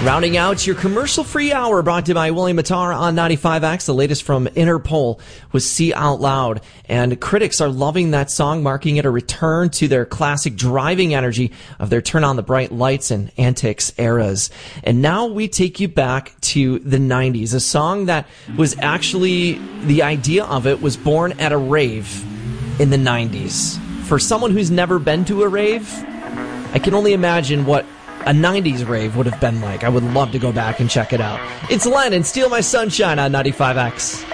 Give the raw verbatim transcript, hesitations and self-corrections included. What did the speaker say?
Rounding out your commercial-free hour, brought to you by William Matar on ninety-five X. The latest from Interpol was See Out Loud. And critics are loving that song, marking it a return to their classic driving energy of their Turn on the Bright Lights and Antics eras. And now we take you back to the nineties, a song that was actually, the idea of it was born at a rave in the nineties. For someone who's never been to a rave, I can only imagine what a nineties rave would have been like. I would love to go back and check it out. It's Len and Steal My Sunshine on ninety-five X.